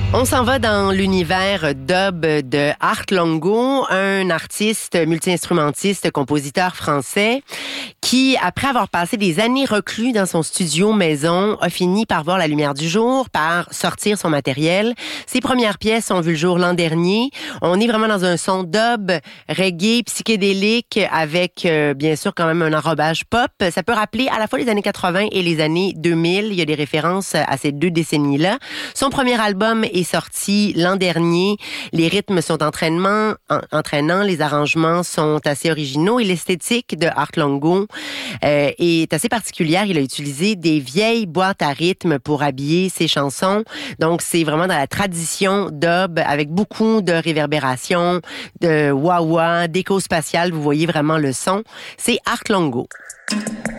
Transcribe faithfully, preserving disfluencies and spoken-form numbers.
On s'en va dans l'univers dub de Art Longo, un artiste multi-instrumentiste, compositeur français qui, après avoir passé des années reclus dans son studio maison, a fini par voir la lumière du jour, par sortir son matériel. Ses premières pièces ont vu le jour l'an dernier. On est vraiment dans un son dub, reggae, psychédélique, avec euh, bien sûr quand même un enrobage pop. Ça peut rappeler à la fois les années quatre-vingts et les années deux mille. Il y a des références à ces deux décennies-là. Son premier album est sorti l'an dernier. Les rythmes sont entraînement, en, entraînants, les arrangements sont assez originaux et l'esthétique de Art Longo euh, est assez particulière. Il a utilisé des vieilles boîtes à rythme pour habiller ses chansons. Donc, c'est vraiment dans la tradition dub avec beaucoup de réverbération, de wah-wah, d'écho spatial. Vous voyez vraiment le son. C'est Art Longo.